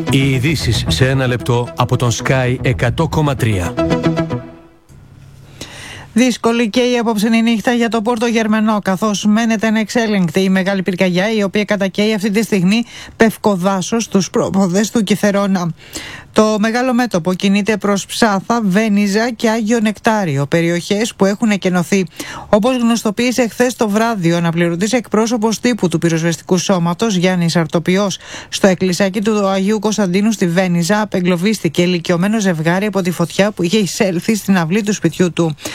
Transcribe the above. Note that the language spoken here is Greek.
Οι ειδήσεις σε ένα λεπτό από τον Sky 100,3. Δύσκολη και η απόψινή νύχτα για το Πόρτο Γερμενό, καθώς μένεται ανεξέλεγκτη η μεγάλη πυρκαγιά, η οποία κατακαίει αυτή τη στιγμή πευκοδάσος στους πρόποδες του Κιθερώνα. Το μεγάλο μέτωπο κινείται προς Ψάθα, Βένιζα και Άγιο Νεκτάριο, περιοχές που έχουν εκενωθεί. Όπως γνωστοποίησε χθες το βράδυ ο αναπληρωτής εκπρόσωπος τύπου του πυροσβεστικού σώματος, Γιάννης Αρτοπιός, στο εκκλησάκι του Αγίου Κωνσταντίνου στη Βένιζα απεγκλωβίστηκε ηλικιωμένο ζευγάρι από τη φωτιά που είχε εισέλθει στην αυλή του σπιτιού του.